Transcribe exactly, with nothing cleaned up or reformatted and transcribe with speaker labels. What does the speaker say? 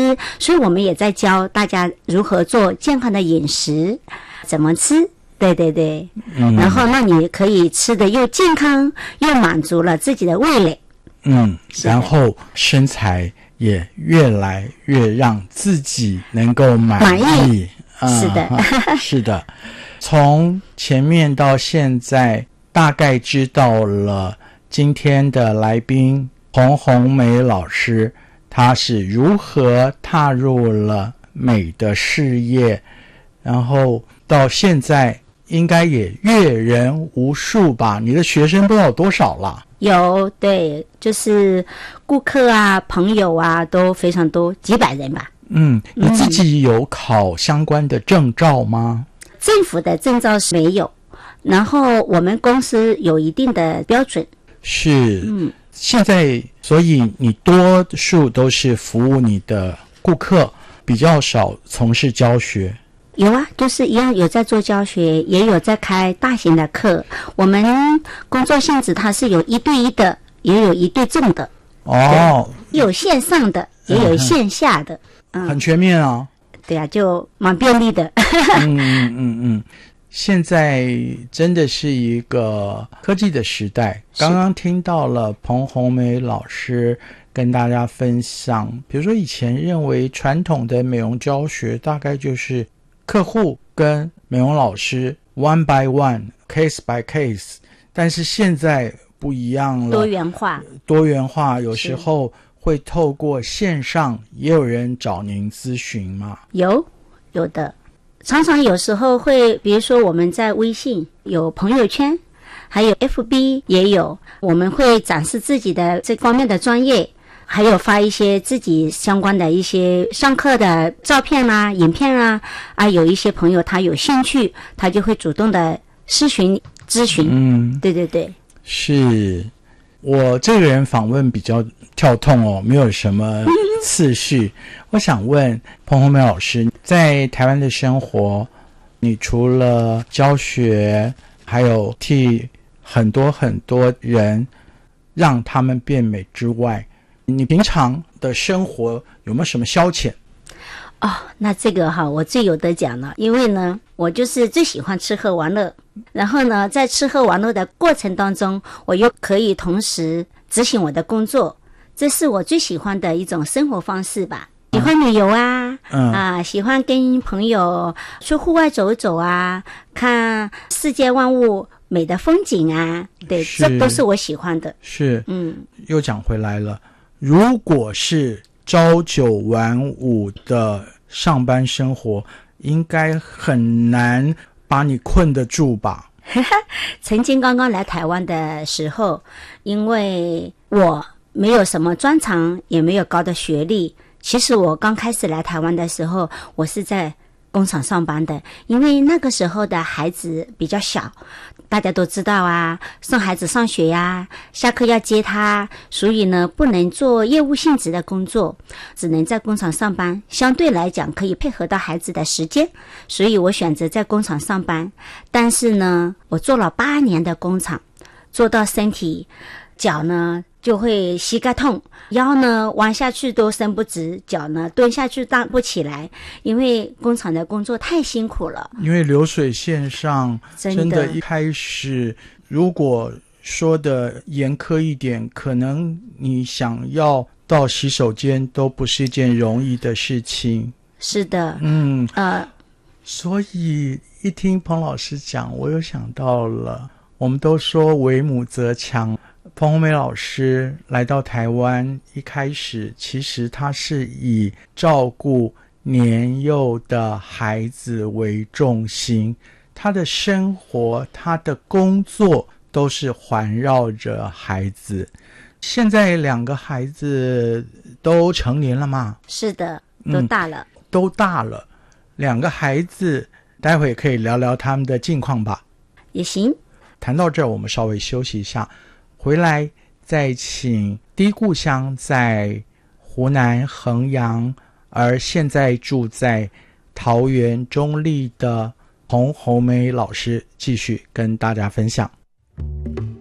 Speaker 1: 吃，所以我们也在教大家如何做健康的饮食，怎么吃。对对对，嗯，然后那你可以吃的又健康，又满足了自己的味蕾。
Speaker 2: 嗯，然后身材也越来越让自己能够满意。满意，
Speaker 1: 嗯，是的，
Speaker 2: 是的。从前面到现在，大概知道了今天的来宾彭红梅老师，她是如何踏入了美的事业，然后到现在应该也阅人无数吧？你的学生不知道有多少了？
Speaker 1: 有，对，就是顾客啊、朋友啊都非常多，几百人吧。
Speaker 2: 嗯，你自己有考相关的证照吗？
Speaker 1: 嗯，政府的证照是没有，然后我们公司有一定的标准。
Speaker 2: 是，嗯，现在所以你多数都是服务你的顾客，比较少从事教学。
Speaker 1: 有啊，就是一样有在做教学，也有在开大型的课。我们工作性质它是有一对一的，也有一对正的。
Speaker 2: 哦，
Speaker 1: 有线上的，也有线下的，
Speaker 2: 嗯，很全面啊。
Speaker 1: 对啊，就蛮便利的。
Speaker 2: 嗯嗯嗯嗯，现在真的是一个科技的时代。刚刚听到了彭红梅老师跟大家分享，比如说以前认为传统的美容教学大概就是客户跟美容老师 one by one case by case， 但是现在不一样了，
Speaker 1: 多元化
Speaker 2: 多元化有时候会透过线上也有人找您咨询吗？
Speaker 1: 有有的，常常有时候会，比如说我们在微信有朋友圈，还有 F B 也有，我们会展示自己的这方面的专业，还有发一些自己相关的一些上课的照片啊、影片啊，啊，有一些朋友他有兴趣，他就会主动的咨询咨询。嗯，对对对，
Speaker 2: 是我这个人访问比较跳痛哦，没有什么次序。我想问彭红梅老师，在台湾的生活，你除了教学，还有替很多很多人让他们变美之外，你平常的生活有没有什么消遣？
Speaker 1: 哦，那这个哈，我最有得讲了，因为呢，我就是最喜欢吃喝玩乐，然后呢，在吃喝玩乐的过程当中，我又可以同时执行我的工作，这是我最喜欢的一种生活方式吧。喜欢旅游啊，嗯啊，喜欢跟朋友去户外走走啊，看世界万物美的风景啊，对，这都是我喜欢的。
Speaker 2: 是，嗯，又讲回来了，如果是朝九晚五的上班生活，应该很难把你困得住吧？
Speaker 1: 曾经刚刚来台湾的时候，因为我没有什么专长，也没有高的学历。其实我刚开始来台湾的时候，我是在工厂上班的，因为那个时候的孩子比较小，大家都知道啊，送孩子上学呀，下课要接他，所以呢，不能做业务性质的工作，只能在工厂上班，相对来讲可以配合到孩子的时间，所以我选择在工厂上班。但是呢，我做了八年的工厂，做到身体脚呢就会膝盖痛，腰呢弯下去都伸不直，脚呢蹲下去站不起来，因为工厂的工作太辛苦了。
Speaker 2: 因为流水线上真 的, 真的一开始如果说的严苛一点，可能你想要到洗手间都不是一件容易的事情。
Speaker 1: 是的，
Speaker 2: 嗯呃，所以一听彭老师讲，我又想到了，我们都说为母则强。彭红梅老师来到台湾，一开始其实他是以照顾年幼的孩子为重心，他的生活他的工作都是环绕着孩子。现在两个孩子都成年了吗？
Speaker 1: 是的，都大了、嗯、
Speaker 2: 都大了。两个孩子待会可以聊聊他们的近况吧。
Speaker 1: 也行。
Speaker 2: 谈到这儿，我们稍微休息一下，回来再请低故乡在湖南衡阳，而现在住在桃园中坜的彭红梅老师继续跟大家分享。